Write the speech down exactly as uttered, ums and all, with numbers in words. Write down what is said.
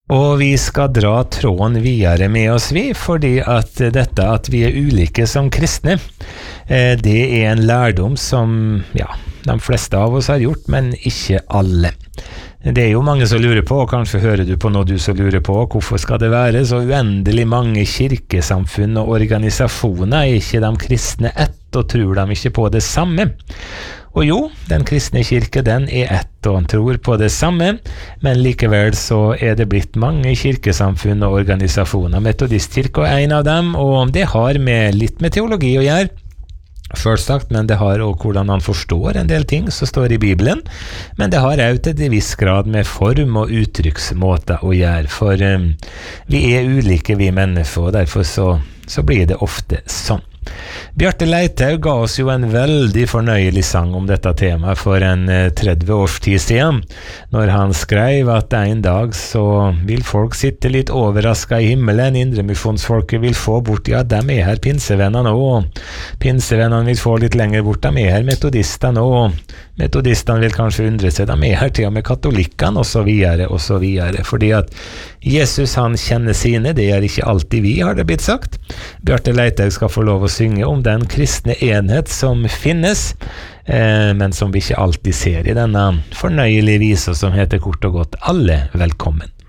Og vi skal dra tråden videre med oss vi, fordi at dette at vi er ulike som kristne, det er en lærdom som, ja, de fleste av oss har gjort, men ikke alle. Det er jo mange som lurer på, og kanskje hører du på noe du som lurer på, hvorfor skal det være så uendelig mange kirkesamfunn og organisasjoner, er ikke de kristne ett, og tror de ikke på det samme? Og jo, den kristne kirke, den er ett, og han tror på det samme, men likevel så er det blitt mange kirkesamfunn og organisasjoner. Metodistkirke er en av dem, og det har med litt med teologi å gjøre, først sagt, men det har også hvordan han forstår en del ting som står i Bibelen, men det har også til en viss grad med form og uttrykksmåter å gjøre, for um, vi er ulike vi mennesker, og derfor så, så blir det ofte sånn. Bjarte Leithaug ga oss jo en veldig fornøyelig sang om dette temaet for en tretti års tid siden, når han skrev at en dag så vil folk sitte litt overrasket i himmelen, indremisjonsfolket vil få bort, ja, de er her pinsevennene også, pinsevennene vil få litt lenger bort, de er her metodistene også, metodistene vil kanskje undre seg, de er her til og med katolikkene, og så videre, og så videre, fordi at Jesus han kjenner sine, det er ikke alltid vi, har det blitt sagt. Bjarte Leithaug skal få lov å synge om den kristne enhet som finnes, eh, men som vi ikke alltid ser i denne fornøyelige visa som heter kort og godt Alle velkommen.